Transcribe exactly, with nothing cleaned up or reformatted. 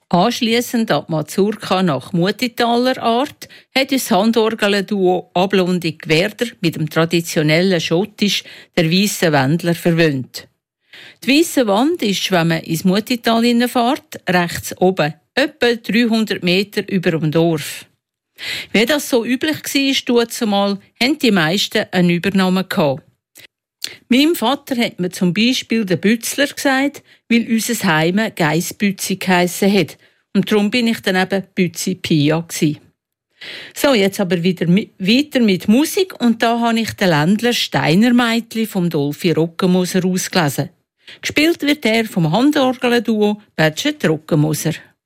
Anschliessend an die Mazurka nach Muetitaler Art hat uns das Handorgelduo Ablundig-Gwerder mit dem traditionellen Schottisch der Weisse Wendler verwöhnt. Die Weisse Wand ist, wenn man ins Muetital hineinfährt, rechts oben, etwa dreihundert Meter über dem Dorf. Wie das so üblich war, zumal, haben die meisten einen Übernamen gehabt. Meinem Vater hat man zum Beispiel den Bützler gesagt, weil unser Heim Geissbützi geheissen hat. Und darum bin ich dann eben Bützi Pia gsi. So, jetzt aber wieder mit, weiter mit Musik und da habe ich den Ländler Steiner Meitli vom Dolphy Rockenmoser ausgelesen. Gespielt wird er vom Handorgelduo Bertschet Rockenmoser.